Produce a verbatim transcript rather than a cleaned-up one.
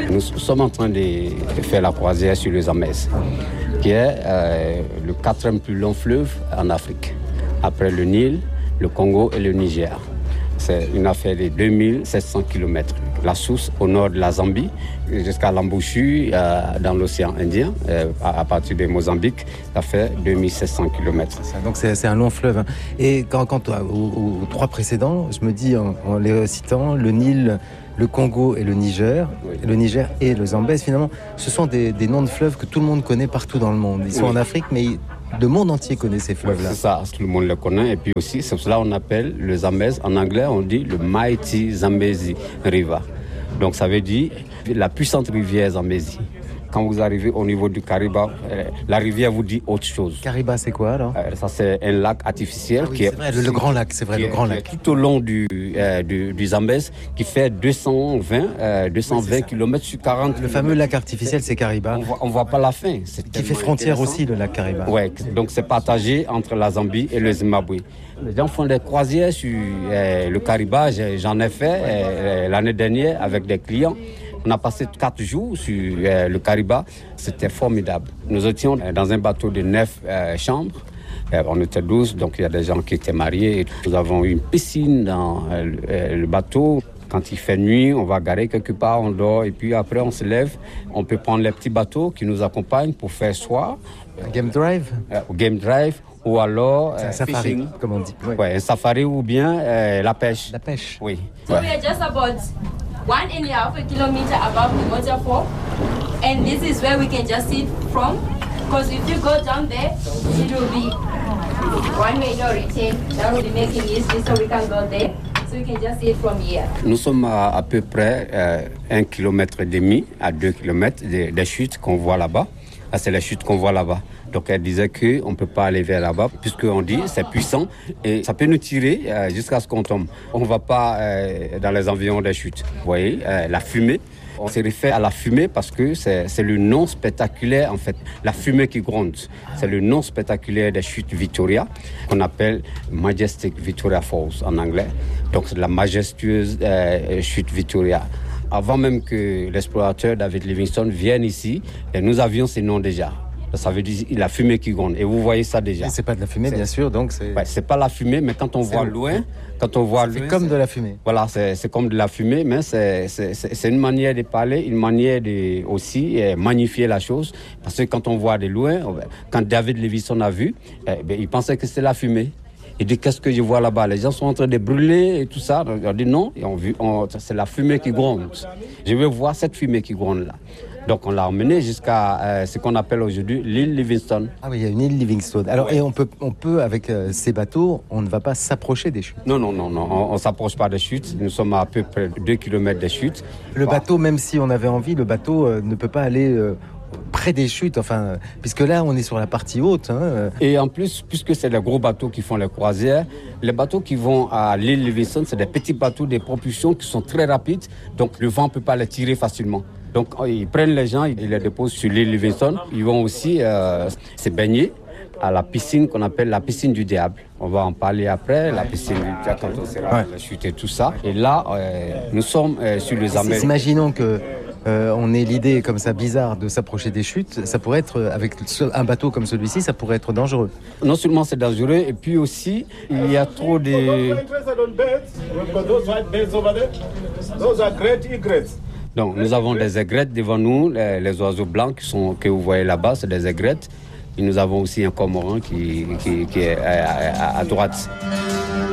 Nous sommes en train de, de faire la croisière sur le Zambèze, qui est euh, le quatrième plus long fleuve en Afrique, après le Nil, le Congo et le Niger. C'est une affaire de deux mille sept cents kilomètres. La source au nord de la Zambie jusqu'à l'embouchure euh, dans l'océan Indien, euh, à, à partir de Mozambique, ça fait deux mille sept cents kilomètres. Donc c'est, c'est un long fleuve. Hein. Et quand, quand aux, aux, aux trois précédents, je me dis en, en les citant, le Nil, le Congo et le Niger, oui. le Niger et le Zambèze, finalement, ce sont des, des noms de fleuves que tout le monde connaît partout dans le monde. Ils sont oui. en Afrique, mais le monde entier connaît ces fleuves-là. Oui, c'est ça, tout le monde le connaît. Et puis aussi, c'est cela qu'on appelle le Zambèze. En anglais, on dit le Mighty Zambezi River. Donc ça veut dire la puissante rivière Zambezi. Quand vous arrivez au niveau du Kariba, euh, la rivière vous dit autre chose. Kariba, c'est quoi alors euh, Ça, c'est un lac artificiel ah, oui, qui est, vrai, le, le grand lac, c'est vrai, le grand lac. Tout au long du, euh, du, du Zambèze, qui fait deux cent vingt, euh, deux cent vingt oui, kilomètres sur quarante. Le fameux lac artificiel, c'est Kariba. On voit, on voit pas la fin. C'est qui fait frontière aussi, le lac Kariba. Ouais, donc c'est partagé entre la Zambie et le Zimbabwe. Les gens font des croisières sur euh, le Kariba. J'en ai fait euh, l'année dernière avec des clients. On a passé quatre jours sur euh, le Kariba. C'était formidable. Nous étions dans un bateau de neuf euh, chambres. Euh, on était douze, donc il y a des gens qui étaient mariés. Nous avons une piscine dans euh, le, le bateau. Quand il fait nuit, on va garer quelque part, on dort. Et puis après, on se lève. On peut prendre les petits bateaux qui nous accompagnent pour faire soir. Un game drive euh, Game drive. Ou alors c'est un euh, safari, fishing. Comme on dit. Oui. Ouais, un safari ou bien euh, la pêche. La pêche. Oui. So ouais. we are just about one and a half a kilometer above the waterfall, and this is where we can just sit from. Because if you go down there, it will be one way or return. That will be making it easy, so we can go there. So we can just sit from here. Nous sommes à, à peu près euh, un kilomètre et demi à deux kilomètres des, des chutes qu'on voit là-bas. Là, c'est les chutes qu'on voit là-bas. Donc elle disait qu'on ne peut pas aller vers là-bas, puisqu'on dit c'est puissant et ça peut nous tirer euh, jusqu'à ce qu'on tombe. On ne va pas euh, dans les environs des chutes. Vous voyez, euh, la fumée, on se réfère à la fumée parce que c'est, c'est le nom spectaculaire, en fait. La fumée qui gronde, c'est le nom spectaculaire des chutes Victoria, qu'on appelle Majestic Victoria Falls en anglais. Donc c'est la majestueuse euh, chute Victoria. Avant même que l'explorateur David Livingstone vienne ici, nous avions ces noms déjà. Ça veut dire la fumée qui gronde. Et vous voyez ça déjà. Et c'est pas de la fumée, c'est, bien sûr. Donc c'est... Ouais, c'est pas la fumée, mais quand on c'est voit loin, quand on voit c'est loin, comme de la fumée. Voilà, c'est, c'est comme de la fumée, mais c'est, c'est, c'est, c'est une manière de parler, une manière de aussi eh, magnifier la chose. Parce que quand on voit de loin, quand David Livingstone a vu, eh, ben, il pensait que c'était la fumée. Il dit, qu'est-ce que je vois là-bas? Les gens sont en train de brûler et tout ça. On dit non, et on, on, c'est la fumée qui gronde. Je veux voir cette fumée qui gronde là. Donc on l'a emmené jusqu'à euh, ce qu'on appelle aujourd'hui l'île Livingstone. Ah oui, il y a une île Livingstone. Alors ouais. Et on peut, on peut avec euh, ces bateaux, on ne va pas s'approcher des chutes. Non, non, non, non, on ne s'approche pas des chutes. Nous sommes à, à peu près deux kilomètres des chutes. Le bah. bateau, même si on avait envie, le bateau euh, ne peut pas aller euh, près des chutes, enfin, puisque là on est sur la partie haute. Hein. Et en plus, puisque c'est les gros bateaux qui font les croisières, les bateaux qui vont à l'île Livingstone, c'est des petits bateaux de propulsion qui sont très rapides, donc le vent ne peut pas les tirer facilement. Donc ils prennent les gens, ils les déposent sur l'île Livingstone. Ils vont aussi euh, se baigner à la piscine qu'on appelle la piscine du diable. On va en parler après, la piscine du diable, quand on sera ouais. la chute et tout ça. Et là, euh, nous sommes euh, sur les Zambèze. Imaginons que euh, on ait l'idée comme ça bizarre de s'approcher des chutes. Ça pourrait être, avec un bateau comme celui-ci, ça pourrait être dangereux. Non seulement c'est dangereux, et puis aussi, il y a trop de... Donc nous avons des aigrettes devant nous, les, les oiseaux blancs qui sont, que vous voyez là-bas, c'est des aigrettes. Et nous avons aussi un cormoran qui, qui, qui est à, à, à droite.